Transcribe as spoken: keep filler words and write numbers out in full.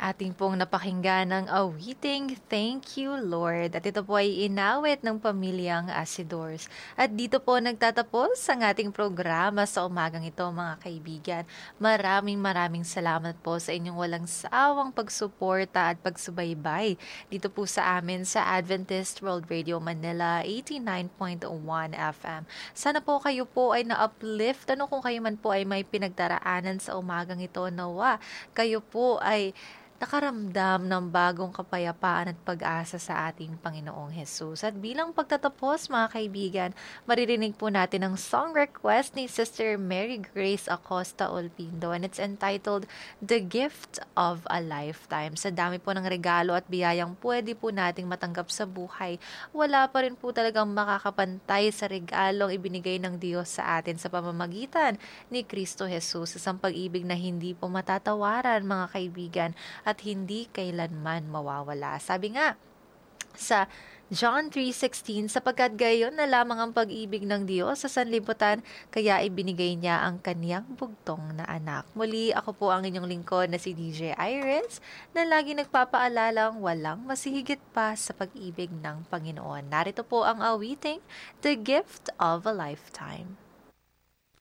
Ating pong napakinggan ng awiting Thank You Lord at ito po ay inawit ng pamilyang Asidors. At dito po nagtatapos ang ating programa sa umagang ito mga kaibigan. Maraming maraming salamat po sa inyong walang sawang pagsuporta at pagsubaybay dito po sa amin sa Adventist World Radio Manila eighty-nine point one F M. Sana po kayo po ay na-uplift. Ano kung kayo man po ay may pinagdaraanan sa umagang ito, nawa kayo po ay nakaramdam ng bagong kapayapaan at pag-asa sa ating Panginoong Hesus. At bilang pagtatapos mga kaibigan, maririnig po natin ang song request ni Sister Mary Grace Acosta Olpindo and it's entitled The Gift of a Lifetime. Sa dami po ng regalo at biyayang pwede po nating matanggap sa buhay, wala pa rin po talagang makakapantay sa regalong ibinigay ng Diyos sa atin sa pamamagitan ni Kristo Jesus. Isang pag-ibig na hindi po matatawaran mga kaibigan at hindi kailanman mawawala. Sabi nga sa John three sixteen, sapagkat gayon na lamang ang pag-ibig ng Diyos sa sanlibutan, kaya ibinigay niya ang kaniyang bugtong na anak. Muli, ako po ang inyong lingkod na si D J Iris, na lagi nagpapaalalang walang masihigit pa sa pag-ibig ng Panginoon. Narito po ang awiting, The Gift of a Lifetime.